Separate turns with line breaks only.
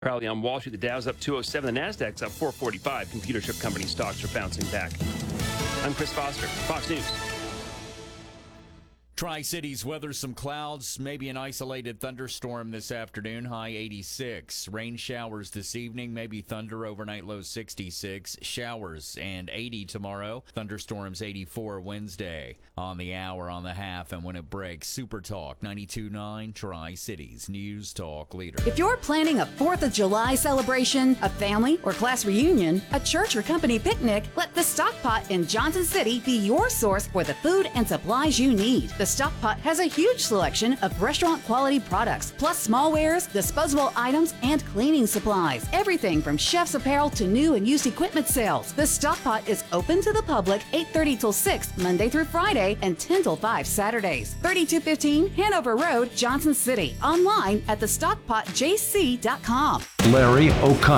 Rally on Wall Street, the Dow's up 207, the Nasdaq's up 445. Computer chip company stocks are bouncing back. I'm Chris Foster, Fox News.
Tri-Cities weather, some clouds, maybe an isolated thunderstorm this afternoon, high 86. Rain showers this evening, maybe thunder overnight, low 66. Showers and 80 tomorrow. Thunderstorms 84 Wednesday. On the hour, on the half, and when it breaks, Super Talk 92.9 Tri-Cities News Talk Leader.
If you're planning a 4th of July celebration, a family or class reunion, a church or company picnic, let the Stockpot in Johnson City be your source for the food and supplies you need. The Stockpot has a huge selection of restaurant-quality products, plus smallwares, disposable items, and cleaning supplies. Everything from chef's apparel to new and used equipment sales. The Stockpot is open to the public 8:30 till 6 Monday through Friday and 10 till 5 Saturdays. 3215 Hanover Road, Johnson City. Online at thestockpotjc.com.
Larry O'Connor.